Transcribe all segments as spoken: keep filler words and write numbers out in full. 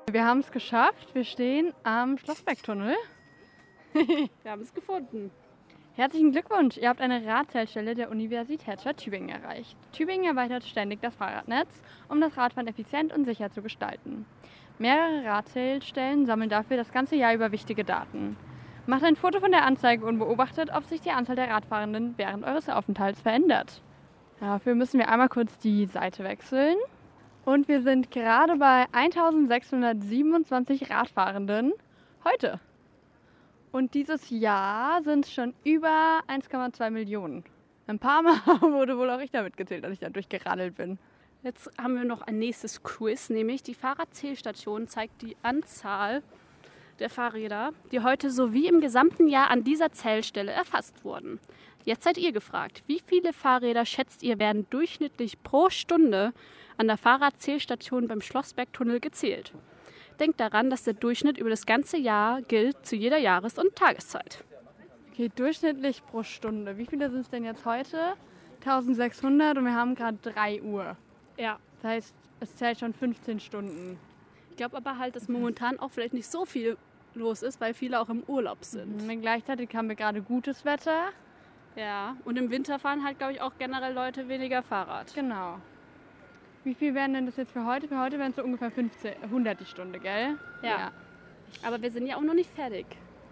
Wir haben es geschafft. Wir stehen am Schlossbergtunnel. Wir haben es gefunden. Herzlichen Glückwunsch! Ihr habt eine Radzeltstelle der Universitätsstadt Tübingen erreicht. Tübingen erweitert ständig das Fahrradnetz, um das Radfahren effizient und sicher zu gestalten. Mehrere Radzeltstellen sammeln dafür das ganze Jahr über wichtige Daten. Macht ein Foto von der Anzeige und beobachtet, ob sich die Anzahl der Radfahrenden während eures Aufenthalts verändert. Dafür müssen wir einmal kurz die Seite wechseln. Und wir sind gerade bei eintausendsechshundertsiebenundzwanzig Radfahrenden heute. Und dieses Jahr sind es schon über eins Komma zwei Millionen. Ein paar Mal wurde wohl auch ich damit gezählt, als ich da durchgeradelt bin. Jetzt haben wir noch ein nächstes Quiz, nämlich die Fahrradzählstation zeigt die Anzahl der Fahrräder, die heute sowie im gesamten Jahr an dieser Zählstelle erfasst wurden. Jetzt seid ihr gefragt, wie viele Fahrräder schätzt ihr werden durchschnittlich pro Stunde an der Fahrradzählstation beim Schlossbergtunnel gezählt? Denkt daran, dass der Durchschnitt über das ganze Jahr gilt zu jeder Jahres- und Tageszeit. Okay, durchschnittlich pro Stunde. Wie viele sind es denn jetzt heute? eintausendsechshundert und wir haben gerade drei Uhr. Ja. Das heißt, es zählt schon fünfzehn Stunden. Ich glaube aber halt, dass momentan auch vielleicht nicht so viel los ist, weil viele auch im Urlaub sind. Mhm. Gleichzeitig haben wir gerade gutes Wetter. Ja, und im Winter fahren halt, glaube ich, auch generell Leute weniger Fahrrad. Genau. Wie viel wären denn das jetzt für heute? Für heute wären es so ungefähr fünfzehn, hundert die Stunde, gell? Ja. ja. Aber wir sind ja auch noch nicht fertig.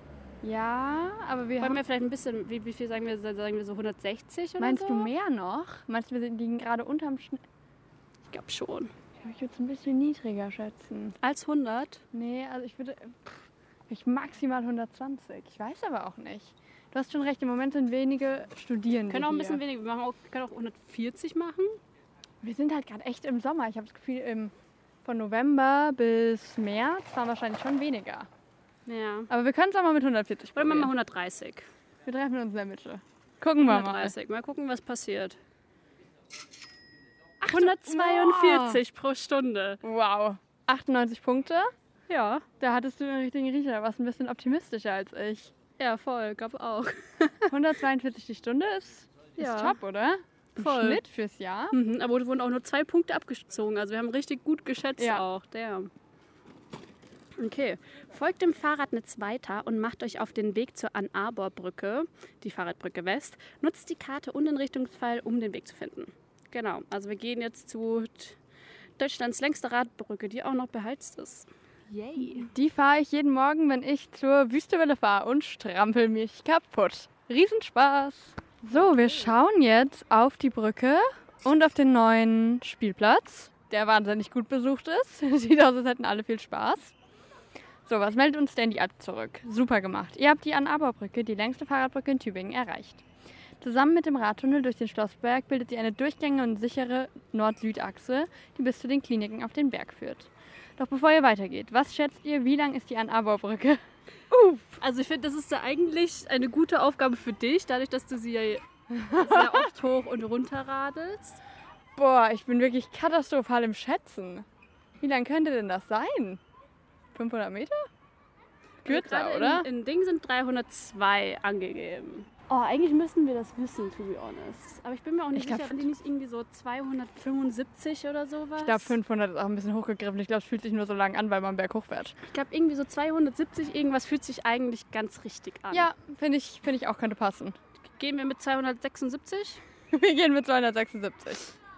Ja, aber wir Wollen haben... wir vielleicht ein bisschen, wie, wie viel sagen wir, sagen wir so hundertsechzig oder Meinst so? du mehr noch? Meinst du, wir liegen gerade unterm Schnitt? Ich glaube schon. Ich würde es ein bisschen niedriger schätzen. Als hundert? Nee, also ich würde pff, ich maximal hundertzwanzig. Ich weiß aber auch nicht. Du hast schon recht, im Moment sind wenige Studierende Wir können auch ein hier. bisschen weniger, wir machen auch, können auch hundertvierzig machen. Wir sind halt gerade echt im Sommer. Ich habe das Gefühl, im, von November bis März waren wahrscheinlich schon weniger. Ja. Aber wir können es auch mal mit hundertvierzig Oder machen wir probieren. hundertdreißig. Wir treffen uns in der Mitte. Gucken wir hundertdreißig. Mal. mal gucken, was passiert. Ach, hundertzweiundvierzig wow. pro Stunde. Wow. achtundneunzig Punkte? Ja. Da hattest du den richtigen Riecher. Da warst ein bisschen optimistischer als ich. Ja, voll. Gab auch. hundertzweiundvierzig die Stunde ist, ist ja. top, oder? Im Voll. Schnitt fürs Jahr. Mhm, aber es wurden auch nur zwei Punkte abgezogen. Also wir haben richtig gut geschätzt ja. auch. Damn. Okay, folgt dem Fahrradnetz weiter und macht euch auf den Weg zur Ann-Arbor-Brücke, die Fahrradbrücke West. Nutzt die Karte und den Richtungspfeil, um den Weg zu finden. Genau, also wir gehen jetzt zu Deutschlands längster Radbrücke, die auch noch beheizt ist. Yay! Die fahre ich jeden Morgen, wenn ich zur Wüstewelle fahre und strampel mich kaputt. Riesenspaß! So, wir schauen jetzt auf die Brücke und auf den neuen Spielplatz, der wahnsinnig gut besucht ist. Sieht aus, als hätten alle viel Spaß. So, was meldet uns denn die App zurück? Super gemacht. Ihr habt die Ann-Arbor-Brücke, die längste Fahrradbrücke in Tübingen, erreicht. Zusammen mit dem Radtunnel durch den Schlossberg bildet sie eine durchgängige und sichere Nord-Süd-Achse, die bis zu den Kliniken auf den Berg führt. Doch bevor ihr weitergeht, was schätzt ihr, wie lang ist die Ann-Arbor-Brücke? Uff. Also ich finde, das ist ja eigentlich eine gute Aufgabe für dich, dadurch, dass du sie ja sehr oft hoch und runter radelst. Boah, ich bin wirklich katastrophal im Schätzen. Wie lang könnte denn das sein? fünfhundert Meter? Kürzer, also oder? In, in Ding sind dreihundertzwei angegeben. Oh, eigentlich müssen wir das wissen, to be honest. Aber ich bin mir auch nicht ich glaub, sicher, sind die nicht irgendwie so zweihundertfünfundsiebzig oder sowas? Ich glaube, fünfhundert ist auch ein bisschen hochgegriffen. Ich glaube, es fühlt sich nur so lang an, weil man berghoch fährt. Ich glaube, irgendwie so zweihundertsiebzig, irgendwas fühlt sich eigentlich ganz richtig an. Ja, finde ich, find ich auch, könnte passen. Gehen wir mit zweihundertsechsundsiebzig? Wir gehen mit zweihundertsechsundsiebzig.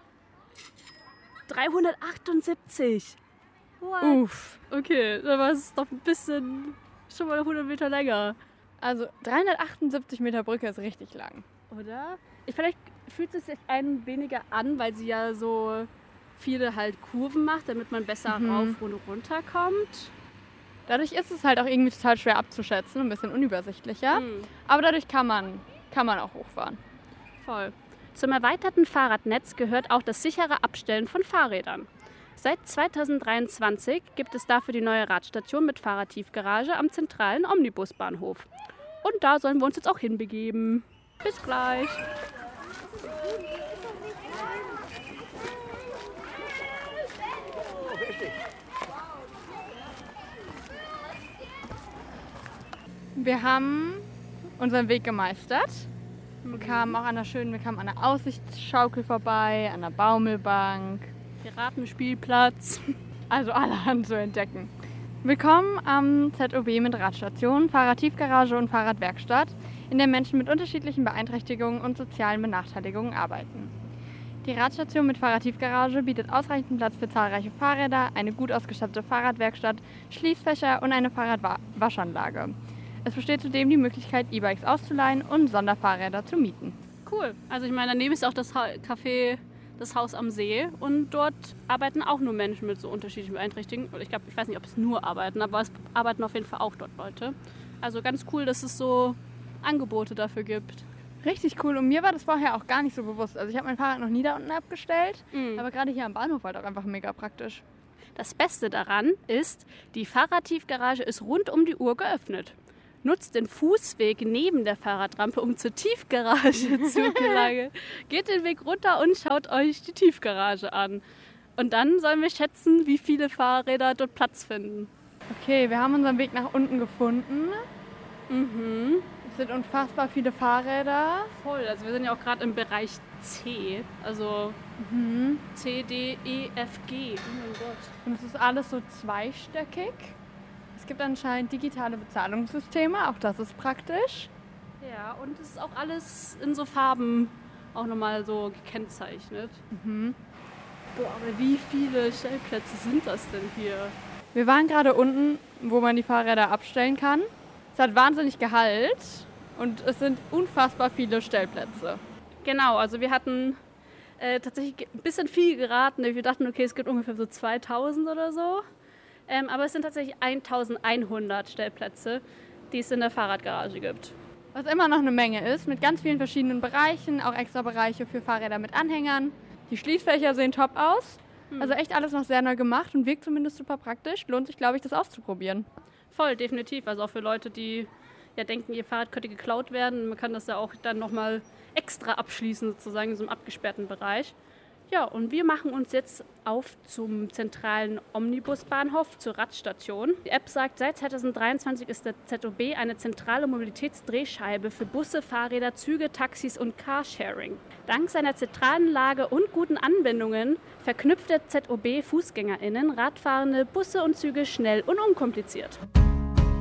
dreihundertachtundsiebzig. What? Uff. Okay, dann war es doch ein bisschen, schon mal hundert Meter länger. Also dreihundertachtundsiebzig Meter Brücke ist richtig lang. Oder? Ich, vielleicht fühlt es sich ein weniger an, weil sie ja so viele halt Kurven macht, damit man besser mhm. rauf und runter kommt. Dadurch ist es halt auch irgendwie total schwer abzuschätzen, ein bisschen unübersichtlicher. Mhm. Aber dadurch kann man, kann man auch hochfahren. Voll. Zum erweiterten Fahrradnetz gehört auch das sichere Abstellen von Fahrrädern. Seit zweitausenddreiundzwanzig gibt es dafür die neue Radstation mit Fahrradtiefgarage am zentralen Omnibusbahnhof. Und da sollen wir uns jetzt auch hinbegeben. Bis gleich. Wir haben unseren Weg gemeistert. Wir kamen auch an einer schönen, wir kamen an einer Aussichtsschaukel vorbei, an einer Baumelbank. Piratenspielplatz. Also allerhand zu entdecken. Willkommen am Z O B mit Radstation, Fahrradtiefgarage und Fahrradwerkstatt, in der Menschen mit unterschiedlichen Beeinträchtigungen und sozialen Benachteiligungen arbeiten. Die Radstation mit Fahrradtiefgarage bietet ausreichend Platz für zahlreiche Fahrräder, eine gut ausgestattete Fahrradwerkstatt, Schließfächer und eine Fahrradwaschanlage. Es besteht zudem die Möglichkeit, E-Bikes auszuleihen und Sonderfahrräder zu mieten. Cool. Also ich meine, daneben ist auch das ha- Café, das Haus am See und dort arbeiten auch nur Menschen mit so unterschiedlichen Beeinträchtigungen. Ich glaube, ich weiß nicht, ob es nur arbeiten, aber es arbeiten auf jeden Fall auch dort Leute. Also ganz cool, dass es so Angebote dafür gibt. Richtig cool und mir war das vorher auch gar nicht so bewusst. Also ich habe mein Fahrrad noch nie da unten abgestellt, Mhm. aber gerade hier am Bahnhof halt auch einfach mega praktisch. Das Beste daran ist, die Fahrradtiefgarage ist rund um die Uhr geöffnet. Nutzt den Fußweg neben der Fahrradrampe, um zur Tiefgarage zu gelangen. Geht den Weg runter und schaut euch die Tiefgarage an. Und dann sollen wir schätzen, wie viele Fahrräder dort Platz finden. Okay, wir haben unseren Weg nach unten gefunden. Mhm. Es sind unfassbar viele Fahrräder. Voll, also wir sind ja auch gerade im Bereich C. Also Mhm. C, D, E, F, G. Oh mein Gott. Und es ist alles so zweistöckig. Es gibt anscheinend digitale Bezahlungssysteme, auch das ist praktisch. Ja, und es ist auch alles in so Farben auch nochmal so gekennzeichnet. Mhm. Boah, aber wie viele Stellplätze sind das denn hier? Wir waren gerade unten, wo man die Fahrräder abstellen kann. Es hat wahnsinnig Gehalt und es sind unfassbar viele Stellplätze. Genau, also wir hatten äh, tatsächlich ein bisschen viel geraten. Wir dachten, okay, es gibt ungefähr so zweitausend oder so. Ähm, aber es sind tatsächlich eintausendeinhundert Stellplätze, die es in der Fahrradgarage gibt. Was immer noch eine Menge ist, mit ganz vielen verschiedenen Bereichen, auch extra Bereiche für Fahrräder mit Anhängern. Die Schließfächer sehen top aus. Also echt alles noch sehr neu gemacht und wirkt zumindest super praktisch. Lohnt sich, glaube ich, das auszuprobieren. Voll, definitiv. Also auch für Leute, die ja denken, ihr Fahrrad könnte geklaut werden. Man kann das ja auch dann nochmal extra abschließen, sozusagen in so einem abgesperrten Bereich. Ja, und wir machen uns jetzt auf zum zentralen Omnibusbahnhof, zur Radstation. Die App sagt, seit zweitausenddreiundzwanzig ist der Z O B eine zentrale Mobilitätsdrehscheibe für Busse, Fahrräder, Züge, Taxis und Carsharing. Dank seiner zentralen Lage und guten Anbindungen verknüpft der Z O B FußgängerInnen, Radfahrende, Busse und Züge schnell und unkompliziert.